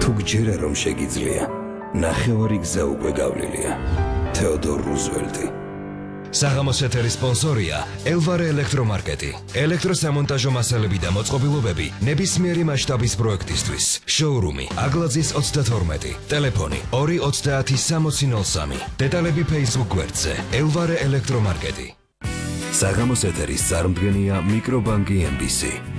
თუ გჯერა რომ შეგიძლია, ნახევარი გზა უკვე გავლილია. თეოდორ რუზველტი. საღამოს ეთერის სპონსორია ელვარე ელექტრომარკეტი. ელექტროსამონტაჟო მასალები და მოწყობილობები ნებისმიერი მასშტაბის პროექტისთვის. შოურუმი აგლაძის 32. ტელეფონი 2306003. დეტალები Facebook გვერდზე ელვარე ელექტრომარკეტი. საღამოს ეთერის წარმდგენია მიკრობანკი MBC.